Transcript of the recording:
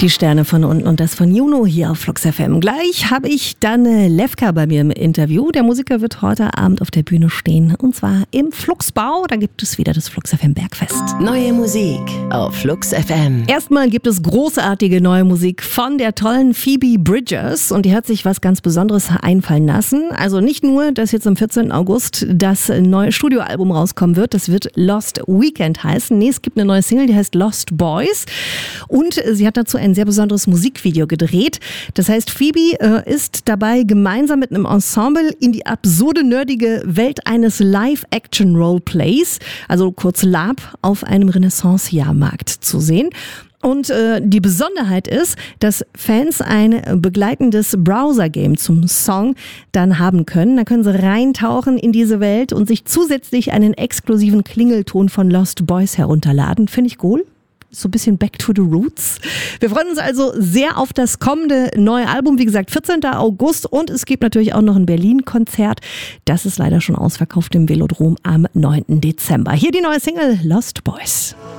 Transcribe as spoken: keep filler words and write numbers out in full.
Die Sterne von unten und das von Juno hier auf Flux F M. Gleich habe ich Danne Lewka bei mir im Interview. Der Musiker wird heute Abend auf der Bühne stehen und zwar im Fluxbau. Da gibt es wieder das Flux F M Bergfest. Neue Musik auf Flux F M. Erstmal gibt es großartige neue Musik von der tollen Phoebe Bridgers und die hat sich was ganz Besonderes einfallen lassen. Also nicht nur, dass jetzt am vierzehnten August das neue Studioalbum rauskommen wird, das wird Lost Weekend heißen. Nee, es gibt eine neue Single, die heißt Lost Boys und sie hat dazu ein sehr besonderes Musikvideo gedreht. Das heißt, Phoebe äh, ist dabei, gemeinsam mit einem Ensemble in die absurde, nerdige Welt eines Live-Action-Roleplays, also kurz Lab, auf einem Renaissance-Jahrmarkt zu sehen. Und äh, die Besonderheit ist, dass Fans ein begleitendes Browser-Game zum Song dann haben können. Da können sie reintauchen in diese Welt und sich zusätzlich einen exklusiven Klingelton von Lost Boys herunterladen. Finde ich cool. So ein bisschen back to the roots. Wir freuen uns also sehr auf das kommende neue Album. Wie gesagt, vierzehnten August und es gibt natürlich auch noch ein Berlin-Konzert. Das ist leider schon ausverkauft im Velodrom am neunten Dezember. Hier die neue Single Lost Boys.